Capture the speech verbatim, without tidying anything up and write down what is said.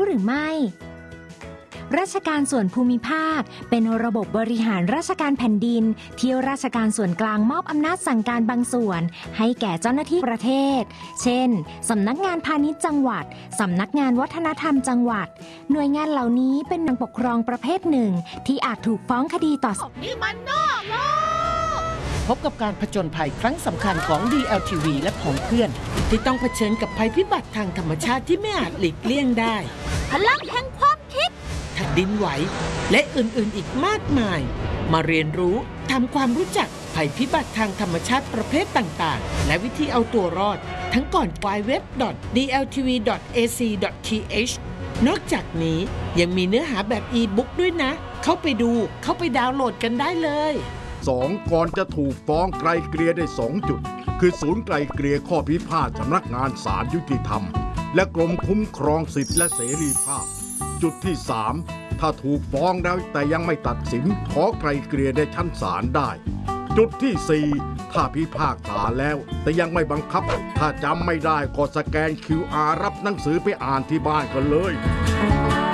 หรือไม่ราชการส่วนภูมิภาคเป็นระบบบริหารราชการแผ่นดินที่ราชการส่วนกลางมอบอำนาจสั่งการบางส่วนให้แก่เจ้าหน้าที่ประเทศเช่นสำนักงานพาณิชย์จังหวัดสำนักงานวัฒนธรรมจังหวัดหน่วยงานเหล่านี้เป็นหน่วยปกครองประเภทหนึ่งที่อาจถูกฟ้องคดีต่อศาลนี่มันนอกโลกพบกับการผจญภัยครั้งสำคัญของ ดี แอล ที วี และผองเพื่อนที่ต้องเผชิญกับภัยพิบัติทางธรรมชาติที่ไม่อาจหลีกเลี่ยงได้พลังแห่งความคิดแผ่นดินไหวและอื่นๆอีกมากมายมาเรียนรู้ทำความรู้จักภัยพิบัติทางธรรมชาติประเภทต่างๆและวิธีเอาตัวรอดทั้งก่อน ดับเบิลยู ดับเบิลยู ดับเบิลยู ดอท ดี แอล ที วี ดอท เอ ซี ดอท ที เอช นอกจากนี้ยังมีเนื้อหาแบบอีบุ๊กด้วยนะเข้าไปดูเข้าไปดาวน์โหลดกันได้เลยสองก่อนจะถูกฟ้องไกลเกลี่ยได้สองจุดคือศูนย์ไกลเกลี่ยข้อพิพาทสำนักงานศาลยุติธรรมและกรมคุ้มครองสิทธิและเสรีภาพจุดที่สามถ้าถูกฟ้องแล้วแต่ยังไม่ตัดสินขอไกลเกลี่ยในชั้นศาลได้จุดที่สี่ถ้าพิพากษาแล้วแต่ยังไม่บังคับถ้าจำไม่ได้ก็สแกน คิว อาร์ รับหนังสือไปอ่านที่บ้านกันเลย